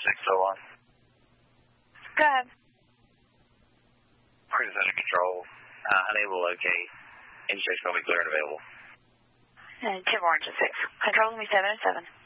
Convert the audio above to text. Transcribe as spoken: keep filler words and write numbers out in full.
six oh one. Go ahead. Cruise Engine Control, uh, unable to locate. Engine six will be clear and available. And Tim Orange at six. Control me seven and seven.